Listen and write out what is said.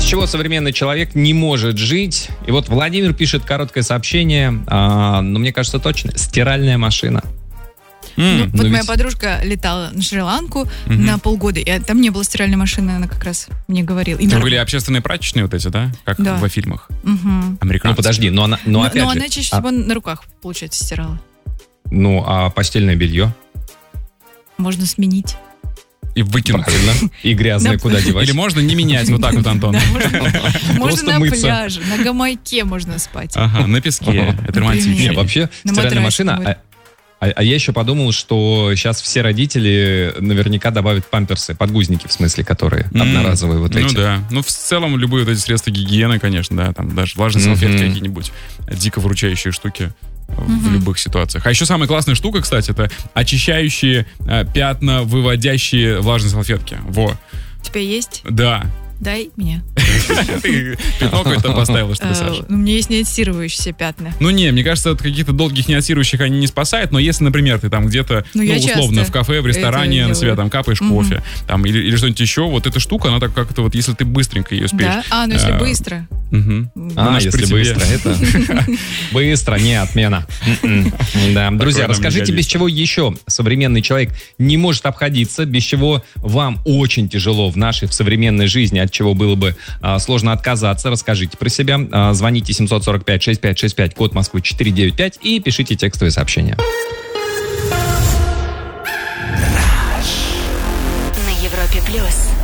Без чего современный человек не может жить. И вот Владимир пишет короткое сообщение, но мне кажется точно. Стиральная машина. Вот моя подружка летала на Шри-Ланку на полгода, и там не было стиральной машины, она как раз мне говорила. Это были общественные прачечные вот эти, да? Как во фильмах. Американские. Ну подожди, но она чаще всего на руках, получается, стирала. Ну, а постельное белье? Можно сменить. И выкинуть. Правильно. И грязное куда девать? Или можно не менять, вот так вот, Антон. Можно на пляже, на гамаке можно спать. Ага, на песке. Это романтично. Не, вообще, стиральная машина... А я еще подумал, что сейчас все родители наверняка добавят памперсы, подгузники, в смысле, которые одноразовые вот эти. Ну да. Ну, в целом, любые вот эти средства гигиены, конечно, да, там даже влажные салфетки какие-нибудь, дико выручающие штуки в любых ситуациях. А еще самая классная штука, кстати, это очищающие пятна, выводящие влажные салфетки. Во. У тебя есть? Да. Дай мне. Ты пятно какое-то поставила, что ли, Саша? У меня есть неотстирывающиеся пятна. Ну не, мне кажется, от каких-то долгих неотстирывающих они не спасают, но если, например, ты там где-то, условно, в кафе, в ресторане на себя там капаешь кофе, там, или что-нибудь еще, вот эта штука, она так как-то вот, если ты быстренько ее успеешь. Да, ну если быстро. Если быстро, это быстро, не отмена. Да, друзья, расскажите, без чего еще современный человек не может обходиться, без чего вам очень тяжело в современной жизни, от чего было бы сложно отказаться. Расскажите про себя. Звоните 745-6565, код Москвы 495 и пишите текстовые сообщения. На Европе Плюс.